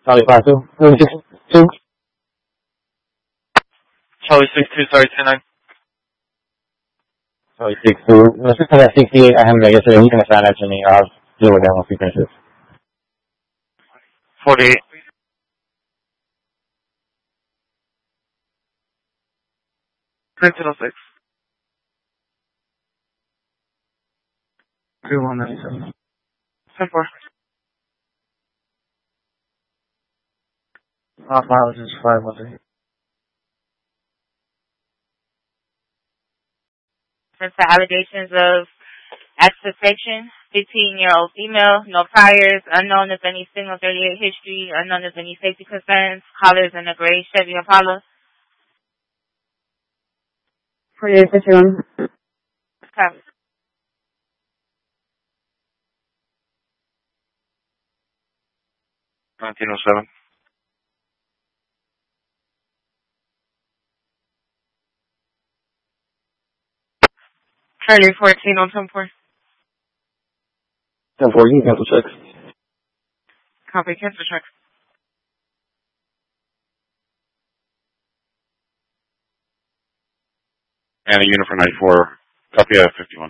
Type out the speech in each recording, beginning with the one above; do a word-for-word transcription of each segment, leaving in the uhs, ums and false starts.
Charlie five two. six two. Charlie six two, sorry, ten nine. Charlie six two. No, system at sixty-eight. I haven't got yesterday. You can assign that to me. I'll deal with that once we finish this. forty-eight. nineteen oh six. two one ninety-seven. ten four. Off mileage is five one three. Since the allegations of exploitation, fifteen-year-old female, no priors, unknown if any single thirty-eight history, unknown if any safety concerns, collars in a gray Chevy Impala. forty-eight fifty-one. Copy. nineteen oh seven. Charlie fourteen on ten four. ten four, you can cancel checks. Copy, cancel check. And a unit for ninety-four. Copy of fifty-one.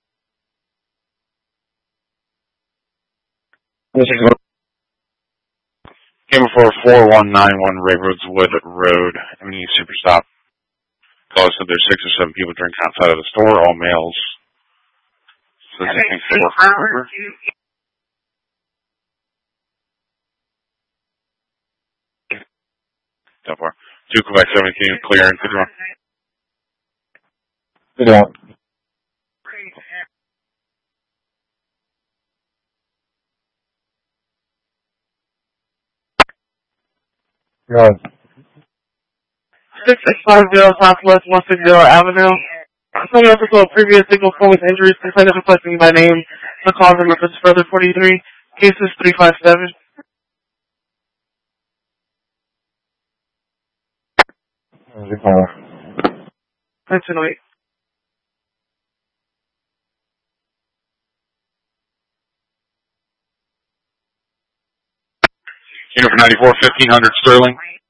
Came before four one nine one Ravenswood Road. Any super stop. Caller said there's six or seven people drinking outside of the store, all males. So they think they were forever. So far. Two Quebec seventeen, clear and fifty-one. Good one. Good. six six five zero Southwest one sixty Avenue. Someone else with previous single phone with injuries, complaint of requesting by name. The cause and reference further forty-three. Cases three five seven. nineteen oh eight. Unit for ninety-four, fifteen hundred Sterling.